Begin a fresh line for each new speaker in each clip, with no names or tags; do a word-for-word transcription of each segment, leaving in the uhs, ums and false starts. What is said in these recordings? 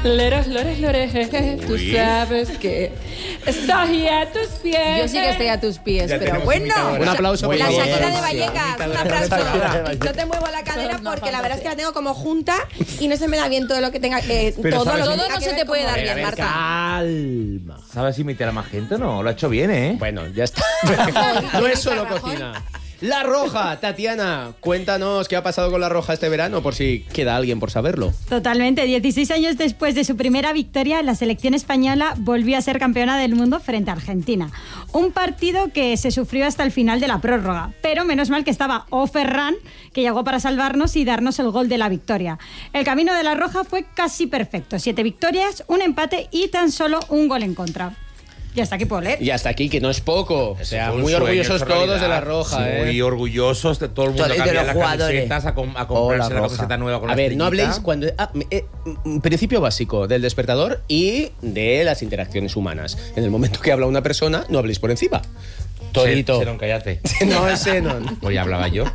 Leros, lores, lores, tú sabes que estoy a tus pies.
Yo sí que estoy a tus pies,
Ya
pero bueno.
Un aplauso, por
La
favor.
Shakira de Vallecas, un aplauso.
No te muevo la cadera porque la verdad es que la tengo como junta y no se me da bien todo lo que tenga. Eh,
Pero
todo
¿sabes?
lo que
Todo
tenga
no
que
se
ver
te puede
como-
dar
A ver, a
bien,
ver,
Marta.
calma.
¿Sabes imitar a más gente? No, lo ha hecho bien, ¿eh?
Bueno, ya está. No es solo cocina. La Roja, Tatiana, cuéntanos qué ha pasado con La Roja este verano, por si queda alguien por saberlo.
Totalmente. dieciséis años después de su primera victoria, la selección española volvió a ser campeona del mundo frente a Argentina. Un partido que se sufrió hasta el final de la prórroga. Pero menos mal que estaba O Ferran, que llegó para salvarnos y darnos el gol de la victoria. El camino de la Roja fue casi perfecto. Siete victorias, un empate y tan solo un gol en contra. Y hasta aquí puedo leer.
Y hasta aquí, que no es poco. O sea,
Fue un
muy
sueño
orgullosos
hecho
todos
realidad.
de La Roja,
Sí,
¿eh?
Muy orgullosos de todo el mundo.
Todos, de
Cambia
los
las
jugadores.
camisetas a, com- a
Oh,
comprarse
La
la
Roja.
camiseta nueva con
A
la
ver, no
estrellita.
habléis cuando... ah, eh, mm, principio básico del despertador y de las interacciones humanas. En el momento que habla una persona, no habléis por encima. Todito.
Xenon, cállate.
No es Xenon.
Pues ya hablaba yo.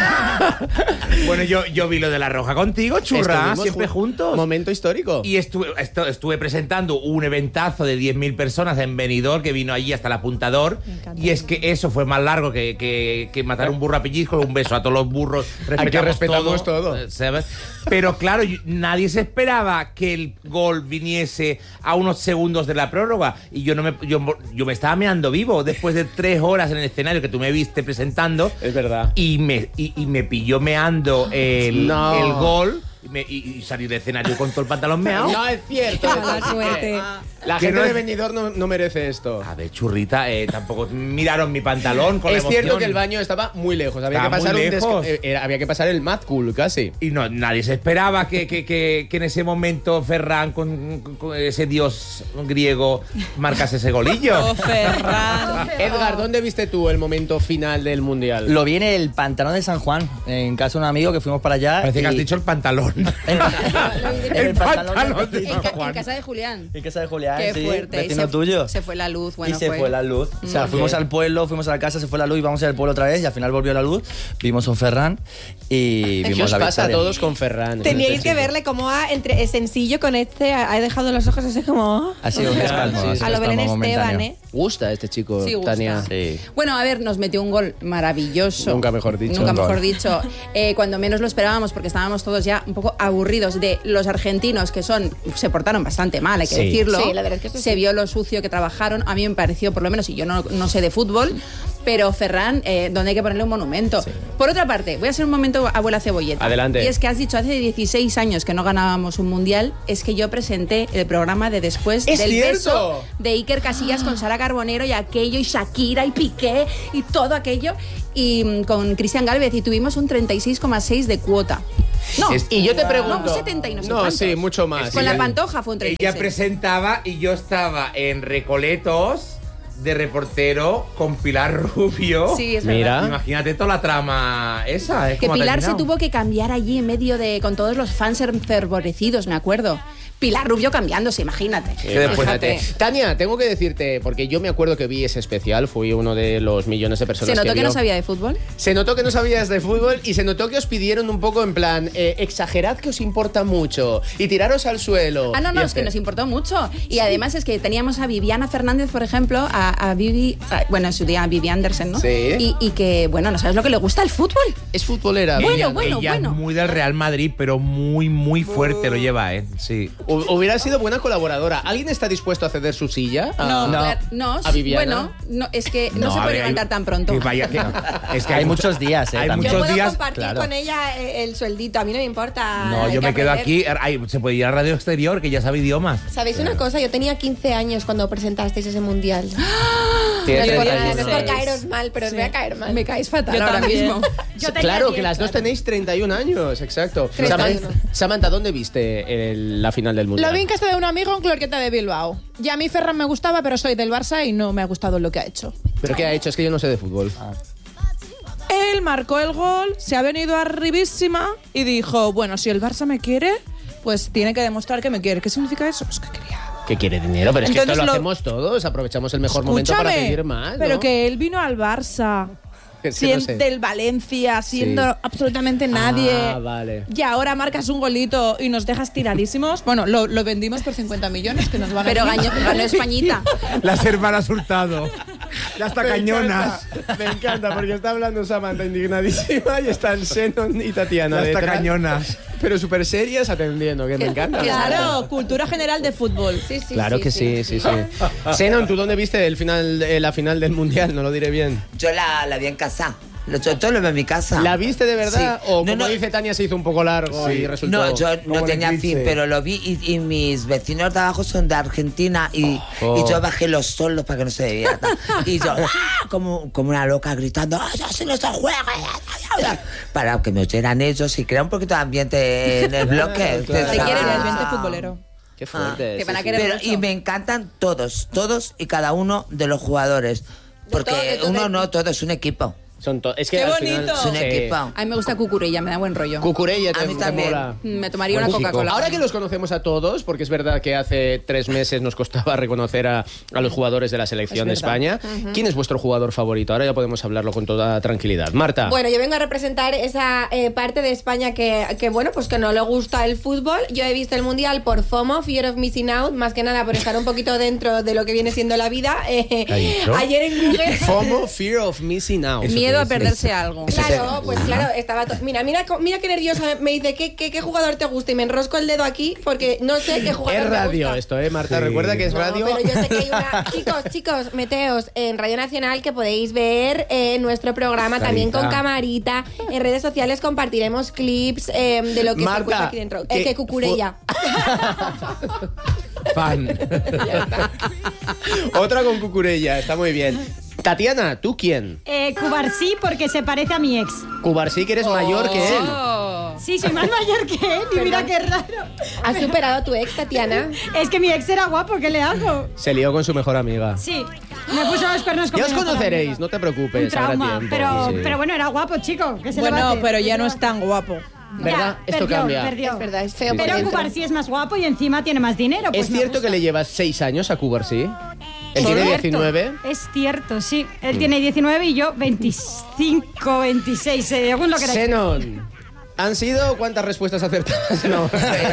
Bueno, yo, yo vi lo de La Roja contigo, churra,
Estuvimos
siempre
jun-
juntos.
Momento histórico.
Y estuve, estu- estuve presentando un eventazo de diez mil personas en Benidorm, que vino allí hasta el apuntador. Y es que eso fue más largo que, que, que matar un burro a pellizco. Un beso a todos los burros.
Aquí respetamos todo.
eh, ¿sabes? Pero claro, yo- nadie se esperaba que el gol viniese a unos segundos de la prórroga. Y yo no me, yo, yo me estaba meando vivo después de tres horas en el escenario que tú me viste presentando.
Es verdad.
Y me, y, y me pilló meando el,
No.
el gol. Y, me- y- y salí del escenario con todo el pantalón meado.
No es cierto.
Mala suerte.
La
Que
gente
no
de
es-
Benidorm no, no merece esto.
A ver, churrita, eh, tampoco miraron mi pantalón con
Es
la
cierto
emoción.
que el baño estaba muy lejos. Había,
Estaba
que pasar,
muy
un
lejos.
desca- eh, era- había que pasar el Mad Cool casi.
Y no, nadie se esperaba que, que, que, que en ese momento Ferran, con, con- con ese dios griego, marcase ese golillo.
Oh, Ferran.
Edgar, ¿dónde viste tú el momento final del Mundial?
Lo vi en el pantalón de San Juan, en casa de un amigo que fuimos para allá.
Parece que has
y-
dicho el pantalón.
En
el
el
pantalón
pantalón
de
de-
En,
San
ca- en
Juan.
casa de Julián.
En casa de Julián,
Qué
sí,
fuerte. Y
vecino
se,
tuyo.
Se fue la luz. Bueno,
y se fue. la luz. O sea,
Muy
fuimos
bien.
al pueblo, fuimos a la casa, se fue la luz, íbamos al pueblo otra vez y al final volvió la luz. Vimos a Ferran y
¿Qué
vimos
os
la
pasa a
victoria.
todos con Ferran?
Teníais
Este
que
chico.
verle cómo ha, entre es sencillo con este, ha, ha dejado los ojos así como...
Ha sido un
Sí,
espasmo,
sí,
ha
sí.
sido
a lo
un
Belén
espasmo
Esteban,
momentáneo.
¿eh?
Gusta este chico,
Sí, gusta.
Tania.
Sí.
Bueno, a ver, nos metió un gol maravilloso.
Nunca mejor dicho.
Nunca
Un gol.
mejor dicho. Eh, cuando menos lo esperábamos, porque estábamos todos ya un poco aburridos de los argentinos, que son se portaron bastante mal, hay que
Sí.
decirlo.
Sí, la verdad es que eso
Se
sí.
vio lo sucio que trabajaron. A mí me pareció, por lo menos, y yo no, no sé de fútbol, pero Ferran, eh, donde hay que ponerle un monumento. Por otra parte, voy a hacer un momento abuela cebolleta.
Adelante.
Y es que has dicho hace dieciséis años que no ganábamos un mundial, es que yo presenté el programa de después
¡Es
del
cierto!
beso de Iker Casillas con Sara Carbonero y aquello, y Shakira y Piqué y todo aquello, y mm, con Cristian Gálvez, y tuvimos un treinta y seis coma seis de cuota. No,
Es- y yo te pregunto...
no, un setenta y no sé
No,
cuántos.
sí, mucho más.
Con
Sí.
la Pantoja fue un treinta y seis.
Ella presentaba y yo estaba en Recoletos de reportero con Pilar Rubio.
Sí, es
Mira.
verdad.
Imagínate toda la trama esa. ¿eh?
Que
Cómo ha
Pilar se
terminado.
tuvo que cambiar allí en medio de... con todos los fans fervorecidos, me acuerdo. Pilar Rubio cambiándose, imagínate.
Que
después-
Fíjate.
Tania, tengo que decirte, porque yo me acuerdo que vi ese especial, fui uno de los millones de personas
¿Se notó que
vio.
no sabía de fútbol?
Se notó que no sabías de fútbol y se notó que os pidieron un poco en plan, eh, exagerad que os importa mucho y tiraros al suelo.
Ah, no, no,
Y
es que
hacer-
nos importó mucho. Y además es que teníamos a Viviana Fernández, por ejemplo, a, a Vivi, a- bueno, en su día a Vivi Andersen, ¿no?
Sí.
Y, y que, bueno, no sabes lo que le gusta el fútbol.
Es futbolera.
Bueno,
Ella-
bueno,
ella
bueno.
es muy del Real Madrid, pero muy, muy fuerte lo lleva, ¿eh? Sí.
Hu- Hubiera sido buena colaboradora. ¿Alguien está dispuesto a ceder su silla? A-
No,
No.
claro, no,
¿A Viviana?
bueno, no, es que no,
No,
se
a
puede
ver, hay-
levantar tan pronto.
que vaya, que- es que
Hay muchos días, ¿eh?
Hay
también.
Yo
muchos
puedo
días.
compartir
claro.
con ella eh, el sueldito, a mí no me importa.
No,
hay
yo
que
me quedo
aprender.
aquí. Ay, se puede ir a Radio Exterior, que ya sabe idiomas.
¿Sabéis una cosa? Yo tenía quince años cuando presentasteis ese mundial.
Tienes
No es por
treinta y
nada,
uno.
no es por caeros mal, pero os voy a caer mal.
Me caes fatal
Yo
ahora
también.
mismo.
Yo tenía
Claro,
diez,
que las dos
claro.
tenéis treinta y un años, exacto.
treinta y uno.
Samantha, Samantha, ¿dónde viste el- la final del Mundial?
Lo vi en casa de un amigo en Clorqueta de Bilbao. Y a mí Ferran me gustaba, pero soy del Barça y no me ha gustado lo que ha hecho.
¿Pero qué ha hecho? Es que yo no sé de fútbol.
Él marcó el gol, se ha venido arribísima y dijo, bueno, si el Barça me quiere, pues tiene que demostrar que me quiere. ¿Qué significa eso? Es que quería...
Que quiere dinero, pero es que
Entonces
esto lo,
lo-
hacemos todos. Aprovechamos el mejor momento para
Escúchame,
pedir más, ¿no?
pero que él vino al Barça.
Es que no
sien-
sé.
del Valencia, siendo
Sí.
absolutamente nadie.
Ah, vale.
Y ahora marcas un golito y nos dejas tiradísimos. Bueno, lo, lo vendimos por cincuenta millones que nos van a
Pero ganó, ganó Españita.
Las hermanas Hurtado. Ya está
Me
cañonas.
encanta, me encanta, porque está hablando Samantha indignadísima y están Xenon y Tatiana
Ya está
detrás,
cañonas.
pero súper serias atendiendo, que me encanta.
Claro, cultura general de fútbol.
Sí, sí,
Claro que sí, sí, sí. Xenon, ¿tú dónde viste el final, eh, la final del Mundial? No lo diré bien.
Yo la, la vi en casa. Lo- Yo todo lo veo en mi casa.
¿La viste de verdad?
Sí.
O
No,
como
no.
dice Tania, se hizo un poco largo y resultó...
No, yo
como
no
el
tenía
eclipse.
fin, pero lo vi y, y mis vecinos de abajo son de Argentina y,
Oh.
y yo bajé los solos para que no se diviertan. Y yo, ¡ah! como, como una loca gritando, ¡ay, así no se juega! Para que me oyeran ellos y crear un poquito de ambiente en el bloque.
Claro.
Te quieren el
Ah.
ambiente futbolero.
Qué fuerte.
que
sí,
van a
sí.
querer
Pero,
mucho.
y me encantan todos, todos y cada uno de los jugadores. Porque
todo, de todo.
uno no, todo es un equipo.
Son to- es que
¡Qué
al
bonito!
final-
Es un
sí.
equipo.
A mí me gusta Cucurella, me da buen rollo.
Cucurella te,
A mí
te
también.
mola.
Me tomaría una
Buen chico.
Coca-Cola.
Ahora que los conocemos a todos, porque es verdad que hace tres meses nos costaba reconocer a, a los jugadores de la selección de
Es verdad.
España. ¿Quién es vuestro jugador favorito? Ahora ya podemos hablarlo con toda tranquilidad. Marta.
Bueno, yo vengo a representar esa eh, parte de España que, que, bueno, pues que no le gusta el fútbol. Yo he visto el Mundial por FOMO, Fear of Missing Out, más que nada por estar un poquito dentro de lo que viene siendo la vida. Eh,
¿Qué ha dicho?
ayer en Google...
FOMO, Fear of Missing Out.
Miedo a perderse algo.
Claro, pues claro, estaba to- mira, mira, co- mira qué nerviosa me dice ¿qué, qué, qué jugador te gusta y me enrosco el dedo aquí porque no sé qué jugador
Es
me
radio
gusta.
esto, ¿eh, Marta?
Sí.
Recuerda que es
No,
radio.
pero yo sé que hay una... Chicos, chicos, meteos en Radio Nacional que podéis ver eh, nuestro programa también con camarita. En redes sociales compartiremos clips eh, de lo que
Marta,
se cuenta aquí dentro.
que
Eh, que cucurella.
Fan.
Otra con Cucurella, está muy bien. Tatiana, ¿tú quién?
Eh, Cubarsí porque se parece a mi ex.
Cubarsí, que eres mayor que él.
Sí, soy más mayor que él y mira qué raro.
¿Has superado a tu ex, Tatiana?
Es que mi ex era guapo, ¿qué le hago?
Se lió con su mejor amiga.
Sí, me puso los cuernos con
Ya os
mi mejor
conoceréis,
amigo.
no te preocupes,
Un trauma,
habrá tiempo.
pero,
Sí.
pero bueno, era guapo, chico. ¿Qué se le va a
Bueno,
hacer?
pero ya
¿Qué
no
se
es
va-
tan guapo.
¿Verdad?
Ya,
Esto
perdió,
cambia.
perdió.
Es verdad, es feo por
Pero
dentro.
Cubarsí es más guapo y encima tiene más dinero. Pues
¿Es
me
cierto que
gusta.
le llevas seis años a Cubarsí? Él tiene
Cierto,
diecinueve.
Es cierto, sí. Él tiene diecinueve y yo veinticinco, veintiséis, según lo que
Xenon, ¿han sido cuántas respuestas acertadas? No.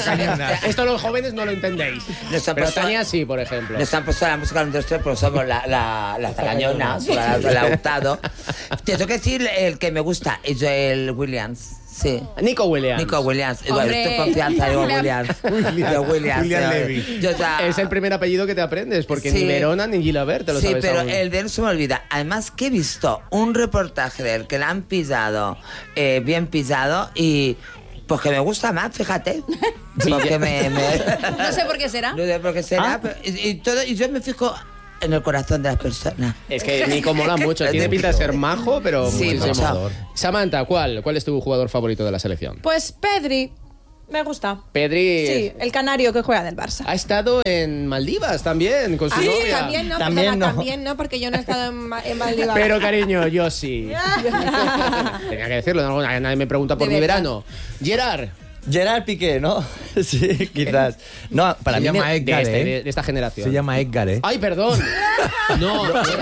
Esto los jóvenes no lo entendéis.
Nos han
Pero
puesto-
Tania sí, por ejemplo.
Nos han puesto la música en industria, pero somos la, la, las tagañonas, la, la optado. Te tengo que decir el que me gusta, es el Williams. Sí.
Nico Williams.
Nico Williams.
Hombre.
Tu confianza, digo Williams. Yo Williams.
William
eh,
Levy.
yo ya-
Es el primer apellido que te aprendes, porque
Sí.
ni Verona ni Gilabert te lo
Sí,
sabes
pero
aún.
el de él se me olvida. Además que he visto un reportaje de él que le han pillado, eh, bien pillado, y pues que me gusta más, fíjate. Porque me... me-
No sé por qué será.
No sé por qué será,
Ah.
pero- y, y todo, y yo me fijo en el corazón de las personas.
Es que Nico mola mucho. Tiene pinta de ser majo, pero
Sí,
muchísimo.
mucho.
Samantha, ¿cuál? ¿Cuál es tu jugador favorito de la selección?
Pues Pedri, me gusta.
Pedri
Sí, el canario que juega del Barça.
ha estado en Maldivas también, con su
Ah,
novia.
también no,
También
perdona,
no.
también no, porque yo no he estado en, Ma- en Maldivas.
Pero cariño, yo sí. Tenía que decirlo, ¿no? Nadie me pregunta por
De
mi
verdad.
verano. Gerard,
Gerard Piqué, ¿no? Sí, quizás. No, para
Se
mí
llama
me-
Edgar,
de, este-
¿eh?
de- de esta generación.
Se llama Edgar, ¿eh?
Ay, perdón. No,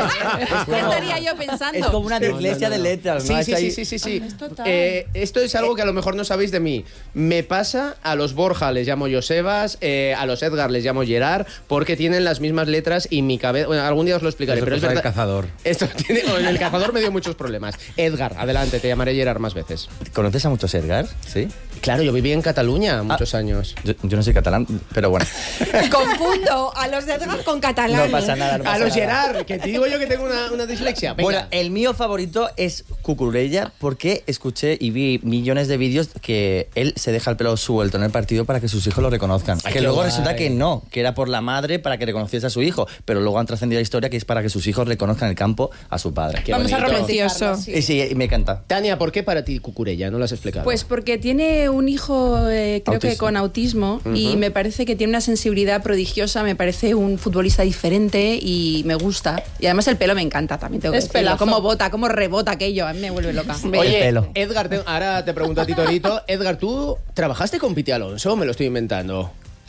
¿Qué estaría yo pensando?
es como una
No, no,
dislexia
no,
de
no.
letras, ¿no?
Sí,
Es
sí,
ahí-
sí, sí, sí, sí. Eh, esto es algo que a lo mejor no sabéis de mí. Me pasa a los Borja les llamo Josebas, eh, a los Edgar les llamo Gerard, porque tienen las mismas letras y mi cabeza... Bueno, algún día os lo explicaré,
Eso
pero es
cosa del
verdad...
cazador.
Esto tiene... En el cazador me dio muchos problemas. Edgar, adelante, te llamaré Gerard más veces.
¿Conoces a muchos Edgar? Sí.
Claro, yo viví en Cataluña muchos años.
Yo, yo no soy catalán, pero bueno.
Confundo a los de Edgar con catalán.
No pasa nada, no pasa
A los
nada.
Gerard, que te digo yo que tengo una, una dislexia. Venga.
Bueno, el mío favorito es Cucurella porque escuché y vi millones de vídeos que él se deja el pelo suelto en el partido para que sus hijos lo reconozcan.
Ay,
que
qué
luego
guay.
resulta que no, que era por la madre para que reconociese a su hijo, pero luego han trascendido la historia que es para que sus hijos reconozcan el campo a su padre.
Qué
Vamos a
bonito.
romancioso.
Y sí, y me encanta.
Tania, ¿por qué para ti Cucurella? No lo has explicado.
Pues porque tiene un hijo, eh, creo que
Autismo.
con autismo, y me parece que tiene una sensibilidad prodigiosa, me parece un futbolista diferente y me gusta. Y además el pelo me encanta también, tengo que
Es
decirlo.
pelazo.
Cómo bota, cómo rebota aquello, a mí me vuelve loca.
Oye,
El pelo.
Edgar, te- ahora te pregunto a ti, Torito. Edgar, ¿tú trabajaste con Piti Alonso? Me lo estoy inventando.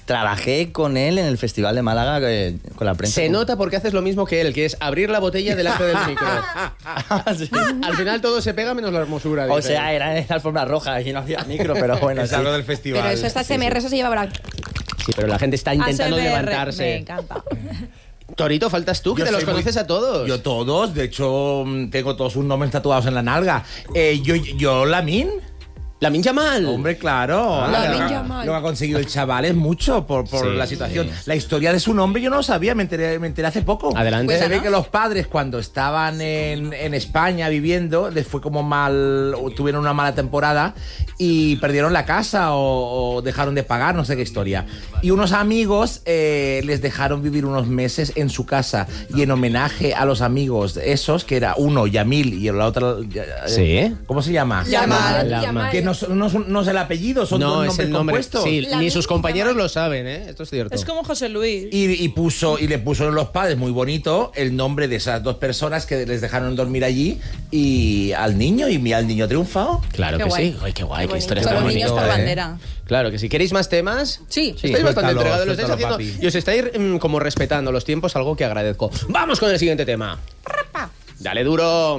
trabajé con él en el Festival de Málaga eh, con la prensa.
Se nota porque haces lo mismo que él, que es abrir la botella delante del micro.
Sí.
Al final todo se pega menos la hermosura.
O
dice.
sea, era en la alfombra roja y no había micro, pero bueno.
Es
sí.
algo del festival.
Pero eso es A S M R, eso se lleva ahora.
Sí, pero la gente está intentando
A S M R,
levantarse.
Me encanta.
Torito, faltas tú, que
Yo
te los
soy muy-
conoces a todos.
Yo todos, de hecho, mm, tengo todos sus nombres tatuados en la nalga. Eh, yo, yo, Lamin.
Lamin Yamal.
Hombre, claro.
Lamine
lo, que-
Yamal.
lo que ha conseguido el chaval es mucho por, por
Sí,
la situación.
sí.
La historia de su nombre yo no lo sabía, me enteré, me enteré hace poco.
Adelante.
Se ve que los padres cuando estaban en, en España viviendo, les fue como mal, o tuvieron una mala temporada y perdieron la casa o, o dejaron de pagar, no sé qué historia. Y unos amigos eh, les dejaron vivir unos meses en su casa y en homenaje a los amigos esos, que era uno, Yamil, y la otra... eh,
Sí.
¿Cómo se llama?
Yamal,
Yamal.
Yamal.
Que no, son- no, son- no es el apellido, son
No,
dos
es
nombres
el nombre.
compuestos.
Sí,
Lamin
ni sus compañeros
Yamal.
lo saben, ¿eh? Esto es cierto.
Es como José Luis.
Y, y puso y le puso los padres muy bonito el nombre de esas dos personas que les dejaron dormir allí y al niño y mira, al niño triunfado.
Claro
Qué
que
guay.
sí. Ay, qué guay, qué
Qué
historia
bonito.
tan
Con los niños
bonita,
por
¿eh?
bandera.
Claro que sí. ¿Queréis más temas?
Sí.
Estáis bastante
Suéltalo,
entregados, lo estáis
suéltalo,
haciendo.
papi.
Y os estáis mm, como respetando los tiempos, algo que agradezco. Vamos con el siguiente tema. Dale duro.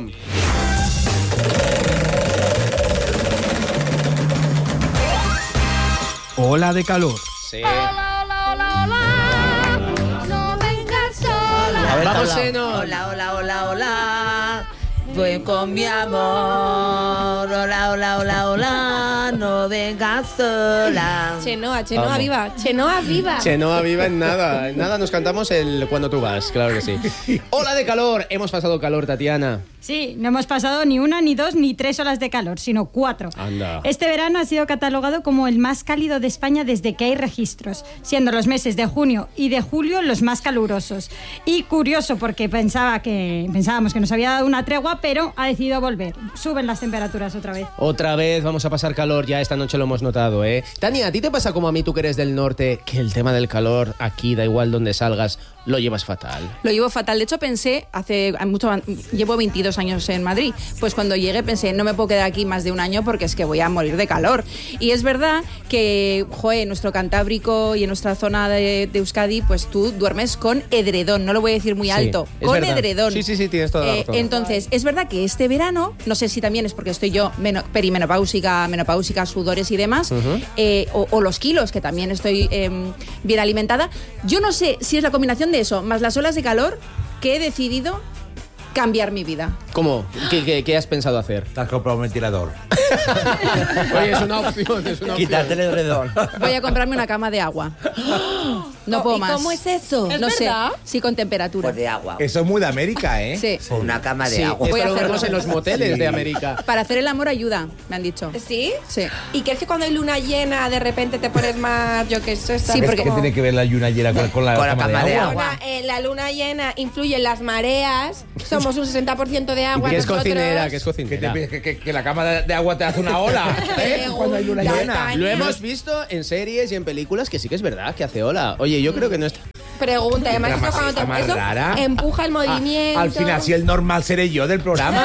Ola de calor.
Sí.
No vengas sola.
A ver,
Vamos,
tablao.
Seno.
Hola, hola, hola, hola. Voy con mi amor. Hola, hola, hola, hola. No vengas sola.
Chenoa, Chenoa
Vamos.
viva. Chenoa viva.
Chenoa viva en nada. En nada nos cantamos el Cuando tú vas, claro que sí. Ola de calor. Hemos pasado calor, Tatiana.
Sí, no hemos pasado ni una, ni dos, ni tres olas de calor, sino cuatro.
Anda.
Este verano ha sido catalogado como el más cálido de España desde que hay registros, siendo los meses de junio y de julio los más calurosos. Y curioso, porque pensaba que, pensábamos que nos había dado una tregua, pero ha decidido volver. Suben las temperaturas otra vez.
Otra vez vamos a pasar calor, ya esta noche lo hemos notado, ¿eh? Tania, ¿a ti te pasa como a mí, tú que eres del norte, que el tema del calor aquí, da igual donde salgas, lo llevas fatal?
Lo llevo fatal. De hecho, pensé, hace mucho, llevo veintidós años en Madrid, pues cuando llegué pensé, no me puedo quedar aquí más de un año porque es que voy a morir de calor. Y es verdad que, joder, en nuestro Cantábrico y en nuestra zona de, de Euskadi, pues tú duermes con edredón, no lo voy a decir muy
Sí,
alto,
es
con
verdad.
edredón.
Sí, sí, sí, tienes toda la
Eh,
razón.
Entonces, es verdad que este verano, no sé si también es porque estoy yo meno- perimenopáusica, menopáusica, sudores y demás, eh, o, o los kilos, que también estoy eh, bien alimentada, yo no sé si es la combinación de eso, más las olas de calor, que he decidido cambiar mi vida.
¿Cómo? ¿Qué, qué, qué has pensado hacer?
Te has comprado un ventilador.
Oye, es una opción, es una opción.
Quitarte el edredón.
Voy a comprarme una cama de agua. No puedo
¿Y
más.
cómo es eso?
No sé.
verdad?
Sí, con temperatura.
Pues de agua.
Eso es muy de América, ¿eh?
Sí.
O una cama de
Sí,
agua.
Voy
esto
a
lo vemos
hacerlo.
en los moteles de América.
Para hacer el amor ayuda, me han dicho.
¿Sí?
Sí.
¿Y crees que cuando hay luna llena de repente te pones más, yo qué sé?
Sí,
¿sabes?
porque-
¿Qué
Como-
tiene que ver la luna llena con, con la,
Con la
cama de agua?
Luna- eh, la luna llena influye en las mareas. Somos un sesenta por ciento de agua.
Que es
nosotros.
cocinera, que es
Que,
cocinera.
te- que- que- que la cama de, de agua te hace una ola, ¿eh? Cuando hay luna
Pregunta,
llena.
Tania.
Lo hemos visto en series y en películas que sí que es verdad, que hace ola. Oye, yo creo que no está...
Pregunta, además
Está
eso
más-
cuando
está
te
más
eso
rara.
empuja el
Ah,
movimiento.
al final, si el normal seré yo del programa.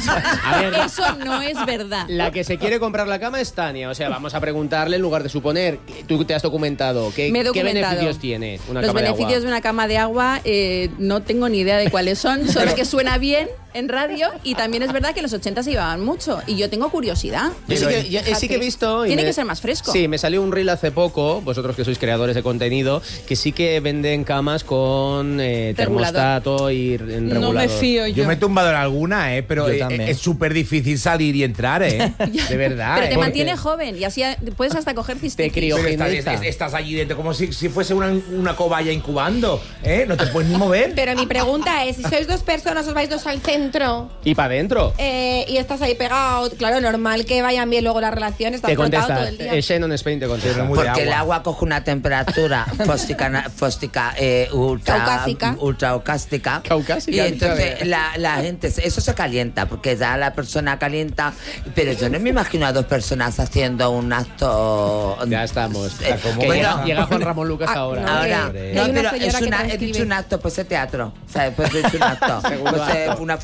A ver,
Eso no es verdad.
la que se quiere comprar la cama es Tania. O sea, vamos a preguntarle en lugar de suponer. Tú te has documentado. ¿Qué,
Me he
¿qué
documentado.
beneficios tiene una
Los
cama de agua?
beneficios de una cama de agua eh, no tengo ni idea de cuáles son, solo que suena bien en radio y también es verdad que en los ochenta se llevaban mucho y yo tengo curiosidad.
Yo sí que, yo- sí que he visto... y
Tiene
me-
que ser más fresco.
Sí, me salió un reel hace poco, vosotros que sois creadores de contenido, que sí que venden camas con eh,
Regulador.
termostato y en
No
regulador.
me fío yo.
Yo me he tumbado en alguna, ¿eh? Pero
Yo
eh,
también.
es súper difícil salir y entrar, ¿eh? De verdad.
Pero
¿eh?
te
Porque-
mantiene joven y así a- puedes hasta coger cistitis.
Te crío.
Pero estás,
Criogeniza.
es- estás allí dentro como si, si fuese una, una cobaya incubando, ¿eh? No te puedes ni mover.
Pero mi pregunta es, si sois dos personas, os vais dos al centro
Y para adentro.
eh, y estás ahí pegado, claro, normal que vayan bien luego las relaciones, estás
Te
frotado
contesta.
todo el día.
eh, Shannon Spain te contesta.
Muy de
Porque el
agua.
agua coge una temperatura fóstica, na- fóstica eh, ultra,
Caucásica.
ultracástica.
Caucásica,
Y entonces
¿sabes?
la, la gente, eso se calienta, porque ya la persona calienta. Pero yo no me imagino a dos personas haciendo un acto.
Ya estamos.
Eh,
como
Que
bueno,
llega, llega Juan Ramón Lucas
Ah,
ahora.
no.
Ahora,
que-
no,
hay una
pero
señora
es
que
una, he
transcribe.
dicho un acto, pues es teatro. ¿Sabes? Pues he dicho un acto.
Segundo
Pues, eh,
acto.
una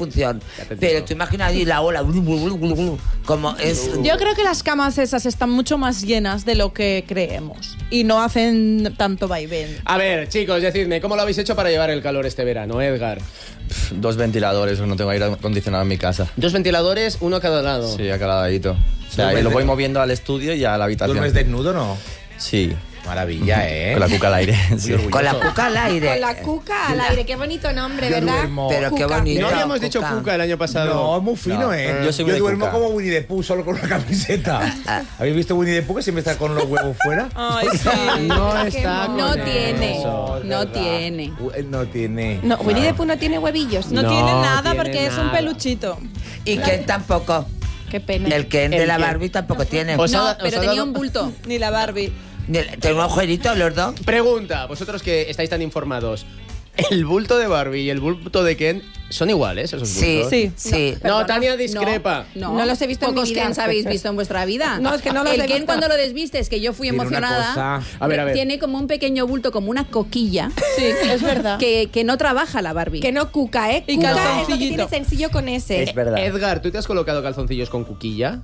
función. Pero tú imaginas ahí la ola, como es...
Yo creo que las camas esas están mucho más llenas de lo que creemos y no hacen tanto vaivén.
A ver, chicos, decidme, ¿cómo lo habéis hecho para llevar el calor este verano, Edgar?
Pff, dos ventiladores, no tengo aire acondicionado en mi casa.
Dos ventiladores, uno a cada lado.
Sí, a cada ladito. O sea, lo voy moviendo al estudio y a la habitación.
¿Duermes desnudo o no?
Sí.
Maravilla, ¿eh?
Con la cuca al aire. Sí.
Con la cuca al aire.
Con la cuca al aire, qué bonito nombre,
Yo
¿verdad?
duermo.
Pero qué
Cuca.
bonito.
¿No habíamos
cuca.
dicho cuca el año pasado?
No, es muy fino,
No,
¿eh?
yo soy muy de
duermo
cuca.
como Winnie the Pooh, solo con una camiseta. ¿Habéis visto Winnie the Pooh que siempre está con los huevos fuera?
Ay, sí.
No está con
No
eso.
tiene.
Eso, es
No
verdad.
tiene.
Uh, eh, No tiene.
No, Winnie the Pooh no tiene huevillos.
No,
No
tiene nada
tiene
porque es un
nada.
peluchito.
Y Ken tampoco.
Qué pena.
El Ken de
El
la
Ken.
Barbie tampoco tiene.
Os ha-
No,
os ha
pero
dado-
tenía un bulto.
Ni la Barbie.
Tengo un agujerito los dos.
Pregunta, vosotros que estáis tan informados. ¿El bulto de Barbie y el bulto de Ken son iguales esos
Sí,
bultos?
Sí.
sí.
No,
Perdona,
Tania discrepa.
No,
No los he visto en mi
Pocos
vida.
Kens habéis visto en vuestra vida.
No, es que no los
El
he
Ken
visto.
cuando lo desvistes, que yo fui
Tiene una
emocionada.
cosa-
A ver, a ver.
Tiene como un pequeño bulto, como una coquilla.
Sí, es verdad.
Que, que no trabaja la Barbie.
Que no cuca, ¿eh?
Y
Cuca es lo que
calzoncillito.
tiene sencillo con ese.
Es verdad.
Edgar, ¿tú te has colocado calzoncillos con cuquilla?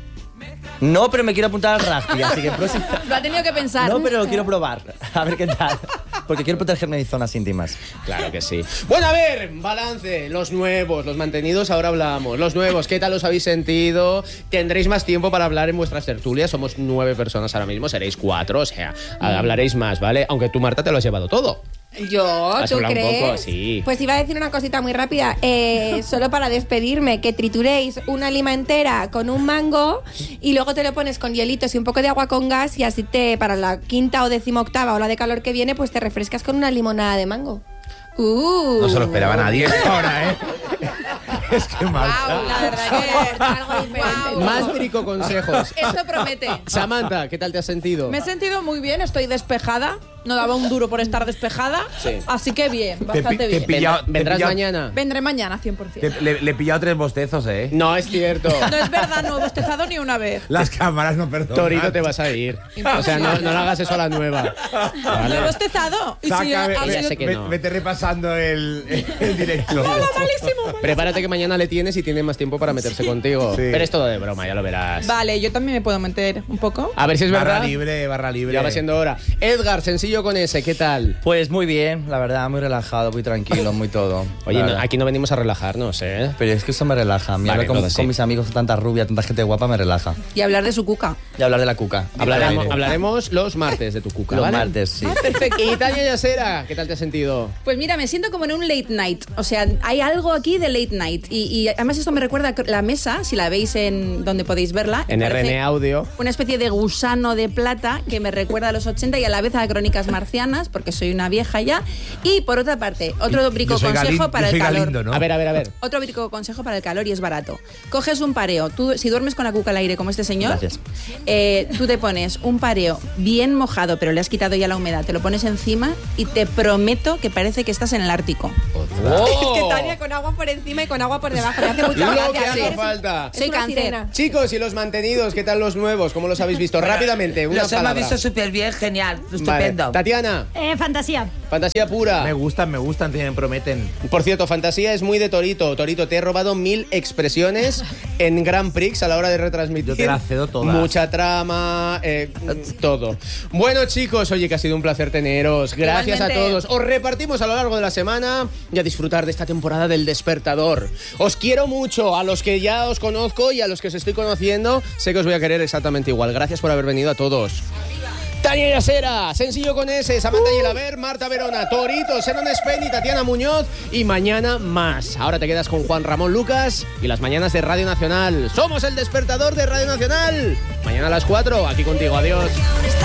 No, pero me quiero apuntar al rugby, así que próximo...
Lo ha tenido que pensar.
No, pero lo quiero probar. A ver qué tal. Porque quiero protegerme de mis zonas íntimas.
Claro que sí. Bueno, a ver, balance. Los nuevos, los mantenidos, ahora hablamos. Los nuevos, ¿qué tal os habéis sentido? Tendréis más tiempo para hablar en vuestras tertulias. Somos nueve personas ahora mismo, seréis cuatro, o sea, hablaréis más, ¿vale? Aunque tú, Marta, te lo has llevado todo.
Yo,
Has
¿tú
hablado un
crees?
poco, sí.
Pues iba a decir una cosita muy rápida. Eh, solo para despedirme, que trituréis una lima entera con un mango y luego te lo pones con hielitos y un poco de agua con gas y así te, para la quinta o decimoctava ola de calor que viene, pues te refrescas con una limonada de mango.
Uh.
No se lo esperaba nadie esto ahora, ¿eh? Es que Marta.
La verdad que algo diferente.
Más brico consejos.
Esto promete.
Samantha, ¿qué tal te has sentido?
Me he sentido muy bien, estoy despejada. No daba un duro por estar despejada.
Sí.
Así que bien,
Te,
bastante
pi- te
bien.
he pillado- te he
¿Vendrás
pillado-
mañana?
Vendré mañana, cien por ciento.
te- le, le he pillado tres bostezos, ¿eh?
No, es cierto.
No es verdad, no he bostezado ni una vez.
Las cámaras no perdonan.
Torito, te vas a ir. O sea, no, no le hagas eso a la nueva.
No
Vale.
he bostezado. Y si
Saca,
ha
ve-
sido-
ya sé que
ve-
no.
Vete repasando el, el directo.
malísimo.
Prepárate que mañana le tienes y tiene más tiempo para meterse contigo.
Sí.
Pero es todo de broma, ya lo verás.
Vale, yo también me puedo meter un poco.
A ver si es
Barra
verdad.
libre, barra libre.
Ya va siendo hora. Edgar, sencillo con ese, ¿qué tal?
Pues muy bien, la verdad, muy relajado, muy tranquilo, muy todo.
Oye,
la
no-
verdad.
aquí no venimos a relajarnos, ¿eh?
Pero es que eso me relaja. A mí
Vale,
hablar con,
entonces sí.
con mis amigos, tanta rubia, tanta gente guapa, me relaja.
Y hablar de su cuca.
Y hablar de la cuca.
Hablaremos,
Aire.
hablaremos los martes de tu cuca,
Los
¿vale?
martes, sí.
Perfecto.
Y Tania Yasera, ¿qué tal te has sentido?
Pues mira, me siento como en un late night. O sea, hay algo aquí de late night. Y, y además esto me recuerda a la mesa, si la veis en donde podéis verla.
En
parece
R N Audio.
Una especie de gusano de plata que me recuerda a los ochenta y a la vez a Crónicas Marcianas, porque soy una vieja ya. Y por otra parte, otro brico
Yo soy
consejo
Galin-
para
yo
el
soy
calor.
Galindo, ¿no?
A ver, a ver, a ver.
Otro brico consejo para el calor y es barato. Coges un pareo. Tú, si duermes con la cuca al aire como este señor,
Gracias.
eh, tú te pones un pareo bien mojado, pero le has quitado ya la humedad, te lo pones encima y te prometo que parece que estás en el Ártico.
¡Oh!
Es que Tania con agua por encima y con agua por debajo. Me hace mucha
Lo
gracia.
que hace
Eres-
falta.
es
Soy
una
cáncer.
sirena.
Chicos, y los mantenidos, ¿qué tal los nuevos? ¿Cómo los habéis visto? Rápidamente, una
Los hemos
palabra.
visto súper bien, genial,
Vale.
estupendo.
Tatiana,
Eh, fantasía.
fantasía pura.
Me gustan, me gustan, tienen, prometen.
Por cierto, fantasía es muy de Torito. Torito, te he robado mil expresiones en Grand Prix a la hora de retransmitir.
Yo te las cedo todas.
Mucha trama, eh, todo. Bueno, chicos, oye, que ha sido un placer teneros. Gracias
Igualmente.
a todos. Os repartimos a lo largo de la semana y a disfrutar de esta temporada del Despertador. Os quiero mucho. A los que ya os conozco y a los que os estoy conociendo, sé que os voy a querer exactamente igual. Gracias por haber venido a todos. Tania Yasera, sencillo con ese, Samantha Gilaber, Marta Verona, Torito, Senon Speni, Tatiana Muñoz y mañana más. Ahora te quedas con Juan Ramón Lucas y las mañanas de Radio Nacional. Somos el Despertador de Radio Nacional. Mañana a las cuatro, aquí contigo. Adiós.